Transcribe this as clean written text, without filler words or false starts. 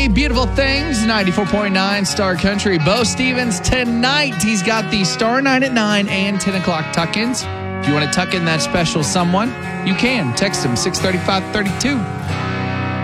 Lee, Beautiful Things, 94.9 Star Country. Bo Stevens tonight. He's got the Star 9 at 9 and 10 o'clock tuck-ins. If you want to tuck in that special someone, you can. Text him 63532.